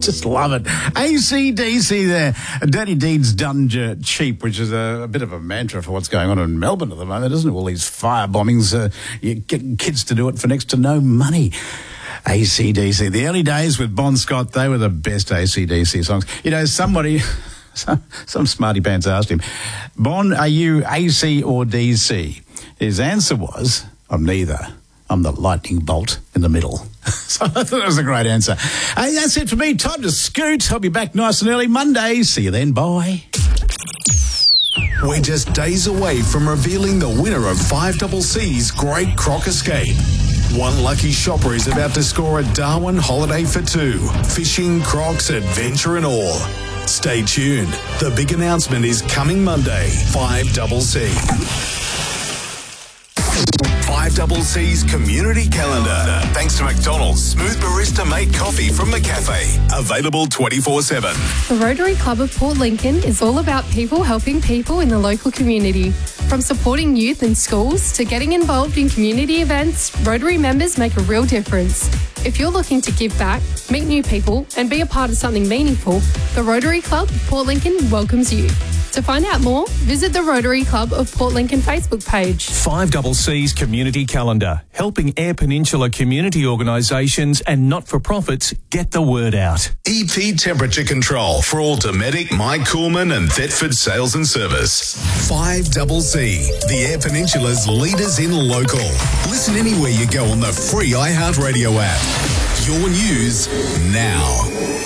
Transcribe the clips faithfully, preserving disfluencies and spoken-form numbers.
just love it. A C D C there. Dirty Deeds Done Cheap, which is a, a bit of a mantra for what's going on in Melbourne at the moment, isn't it? All these fire bombings, uh, you're getting kids to do it for next to no money. A C D C. The early days with Bon Scott, they were the best A C D C songs. You know, somebody, some, some smarty pants asked him, Bon, are you A C or D C? His answer was, I'm neither. I'm the lightning bolt in the middle. So I thought that was a great answer. Hey, that's it for me. Time to scoot. I'll be back nice and early Monday. See you then. Bye. We're just days away from revealing the winner of five C C's Great Croc Escape. One lucky shopper is about to score a Darwin holiday for two. Fishing, crocs, adventure and all. Stay tuned. The big announcement is coming Monday. five C C. five C C's Community Calendar. Thanks to McDonald's Smooth Barista Made Coffee from McCafe. Available twenty-four seven. The Rotary Club of Port Lincoln is all about people helping people in the local community. From supporting youth in schools to getting involved in community events, Rotary members make a real difference. If you're looking to give back, meet new people and be a part of something meaningful, the Rotary Club of Port Lincoln welcomes you. To find out more, visit the Rotary Club of Port Lincoln Facebook page. five C C's Community Calendar, helping Eyre Peninsula community organisations and not-for-profits get the word out. E P Temperature Control for all Dometic, Mike Coolman and Thetford Sales and Service. five C C, the Eyre Peninsula's leaders in local. Listen anywhere you go on the free iHeartRadio app. Your news now.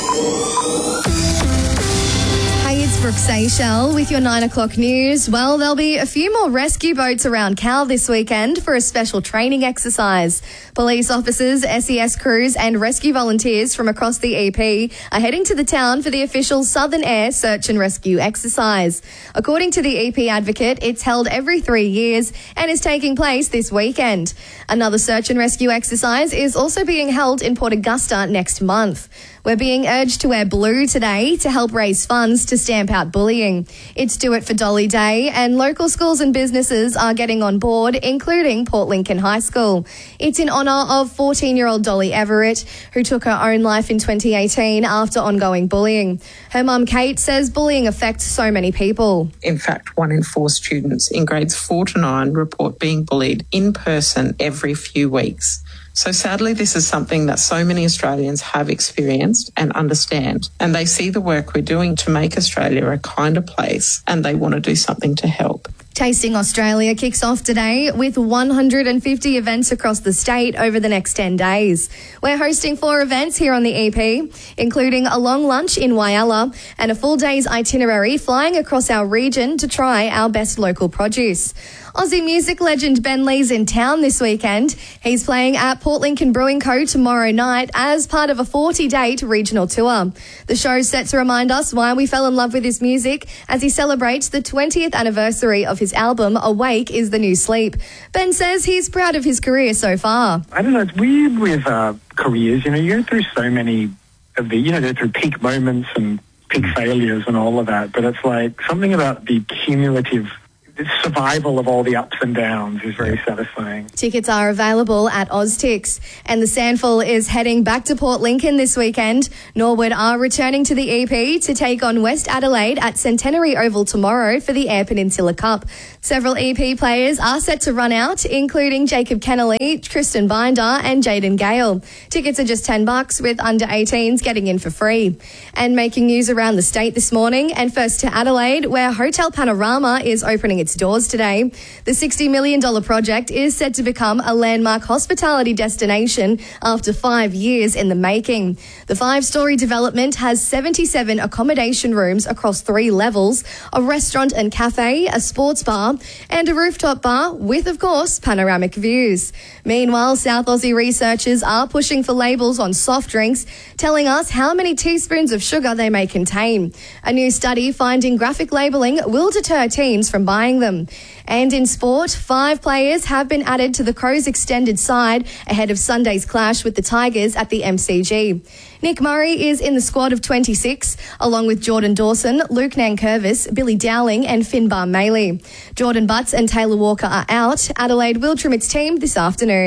It's Brooke Seychelles with your nine o'clock news. Well, there'll be a few more rescue boats around Cal this weekend for a special training exercise. Police officers, S E S crews and rescue volunteers from across the E P are heading to the town for the official Southern Air Search and Rescue exercise. According to the E P Advocate, it's held every three years and is taking place this weekend. Another search and rescue exercise is also being held in Port Augusta next month. We're being urged to wear blue today to help raise funds to stamp out bullying. It's Do It for Dolly Day and local schools and businesses are getting on board, including Port Lincoln High School. It's in honour of fourteen-year-old Dolly Everett, who took her own life in twenty eighteen after ongoing bullying. Her mum, Kate, says bullying affects so many people. In fact, one in four students in grades four to nine report being bullied in person every few weeks. So sadly, this is something that so many Australians have experienced and understand, and they see the work we're doing to make Australia a kinder place, and they want to do something to help. Tasting Australia kicks off today with one hundred fifty events across the state over the next ten days. We're hosting four events here on the E P, including a long lunch in Whyalla and a full day's itinerary flying across our region to try our best local produce. Aussie music legend Ben Lee's in town this weekend. He's playing at Port Lincoln Brewing Co. tomorrow night as part of a forty-date regional tour. The show's set to remind us why we fell in love with his music as he celebrates the twentieth anniversary of his album Awake is the New Sleep. Ben says he's proud of his career so far. I don't know, it's weird with uh, careers. You know, you go through so many of the, you know, go through peak moments and peak failures and all of that, but it's like something about the cumulative the survival of all the ups and downs is very satisfying. Tickets are available at Oztix. And the Sandful is heading back to Port Lincoln this weekend. Norwood are returning to the E P to take on West Adelaide at Centenary Oval tomorrow for the Eyre Peninsula Cup. Several E P players are set to run out, including Jacob Kennelly, Tristan Binder and Jaden Gale. Tickets are just ten bucks, with under eighteens getting in for free. And making news around the state this morning, and first to Adelaide, where Hotel Panorama is opening its doors today. The sixty million dollars project is set to become a landmark hospitality destination after five years in the making. The five-storey development has seventy-seven accommodation rooms across three levels, a restaurant and cafe, a sports bar, and a rooftop bar with, of course, panoramic views. Meanwhile, South Aussie researchers are pushing for labels on soft drinks, telling us how many teaspoons of sugar they may contain. A new study finding graphic labelling will deter teens from buying them. And in sport, five players have been added to the Crows' extended side ahead of Sunday's clash with the Tigers at the M C G. Nick Murray is in the squad of twenty-six, along with Jordan Dawson, Luke Nankervis, Billy Dowling and Finbar Maley. Jordan Butts and Taylor Walker are out. Adelaide will trim its team this afternoon.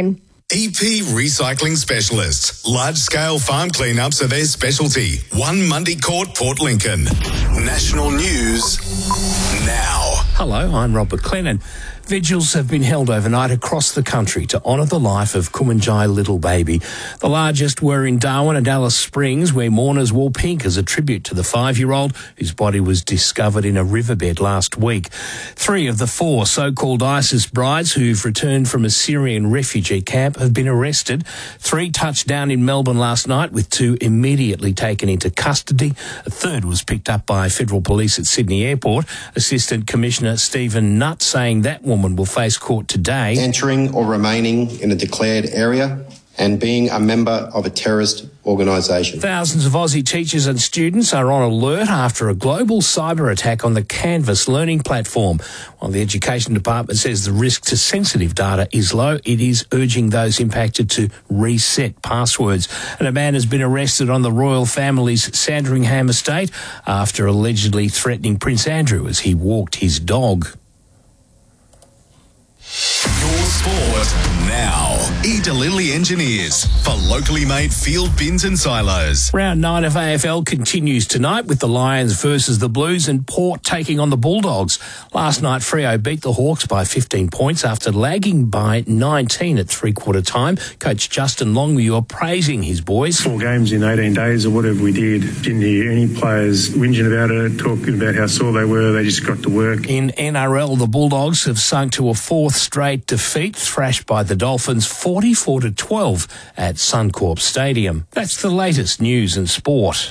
E P Recycling Specialists. Large-scale farm cleanups are their specialty. One Mundy Court, Port Lincoln. National news now. Hello, I'm Robert Clennon. Vigils have been held overnight across the country to honour the life of Kumanjai Little Baby. The largest were in Darwin and Alice Springs, where mourners wore pink as a tribute to the five-year-old whose body was discovered in a riverbed last week. Three of the four so-called ISIS brides who've returned from a Syrian refugee camp have been arrested. Three touched down in Melbourne last night, with two immediately taken into custody. A third was picked up by federal police at Sydney Airport. Assistant Commissioner Stephen Nutt saying that woman will face court today. Entering or remaining in a declared area and being a member of a terrorist organisation. Thousands of Aussie teachers and students are on alert after a global cyber attack on the Canvas learning platform. While the Education Department says the risk to sensitive data is low, it is urging those impacted to reset passwords. And a man has been arrested on the royal family's Sandringham estate after allegedly threatening Prince Andrew as he walked his dog. Your sport now. E. DeLilly Engineers for locally made field bins and silos. Round nine of A F L continues tonight with the Lions versus the Blues and Port taking on the Bulldogs. Last night, Freo beat the Hawks by fifteen points after lagging by nineteen at three-quarter time. Coach Justin Longmuir praising his boys. Four games in eighteen days or whatever we did. Didn't hear any players whinging about it, talking about how sore they were. They just got to work. In N R L, the Bulldogs have sunk to a fourth straight defeat, thrashed by the Dolphins forty-four to twelve at Suncorp Stadium. That's the latest news and sport.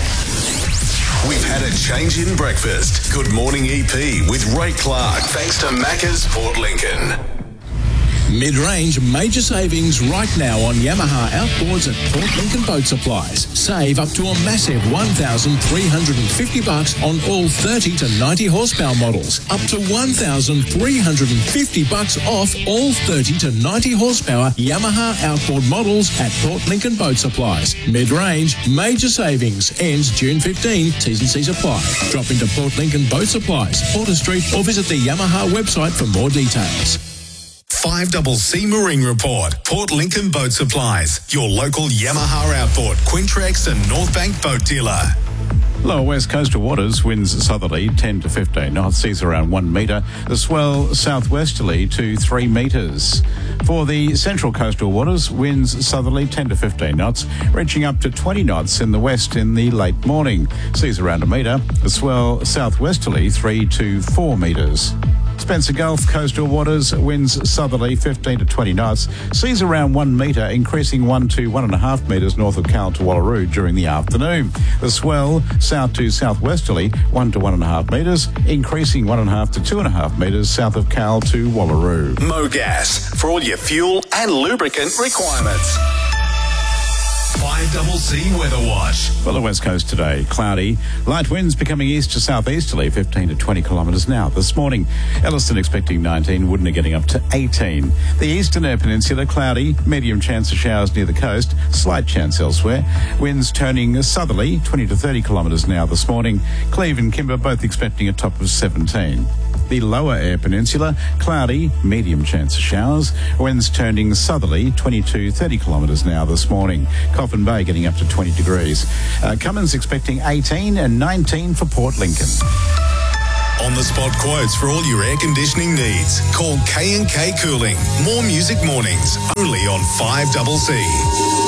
We've had a change in breakfast. Good morning, E P with Ray Clark. Thanks to Macca's Port Lincoln. Mid-range major savings right now on Yamaha outboards at Port Lincoln Boat Supplies. Save up to a massive one thousand three hundred fifty bucks on all thirty to ninety horsepower models. Up to one thousand three hundred fifty bucks off all thirty to ninety horsepower Yamaha outboard models at Port Lincoln Boat Supplies. Mid-range major savings ends June fifteenth. T's and C's apply. Drop into Port Lincoln Boat Supplies, Porter Street, or visit the Yamaha website for more details. five C C Marine Report. Port Lincoln Boat Supplies. Your local Yamaha outboard, Quintrex and North Bank boat dealer. Lower west coastal waters, winds southerly ten to fifteen knots, seas around one metre. The swell southwesterly to three metres. For the central coastal waters, winds southerly ten to fifteen knots, reaching up to twenty knots in the west in the late morning. Seas around a metre. The swell southwesterly three to four metres. Spencer Gulf coastal waters, winds southerly fifteen to twenty knots, seas around one metre, increasing one to one and a half metres north of Cal to Wallaroo during the afternoon. The swell south to southwesterly one to one and a half metres, increasing one and a half to two and a half metres south of Cal to Wallaroo. Mogas for all your fuel and lubricant requirements. five C C Weather Watch. For the west coast today, cloudy. Light winds becoming east to southeasterly, fifteen to twenty kilometres now. This morning, Elliston expecting nineteen, Woodner getting up to eighteen. The eastern Eyre Peninsula, cloudy, medium chance of showers near the coast, slight chance elsewhere. Winds turning southerly, twenty to thirty kilometres now this morning. Cleve and Kimber both expecting a top of seventeen. The lower Eyre Peninsula, cloudy, medium chance of showers. Winds turning southerly, twenty to thirty kilometres now this morning. Coffin Bay getting up to twenty degrees. Uh, Cummins expecting eighteen and nineteen for Port Lincoln. On the spot quotes for all your air conditioning needs. Call K and K Cooling. More music mornings, only on five C C.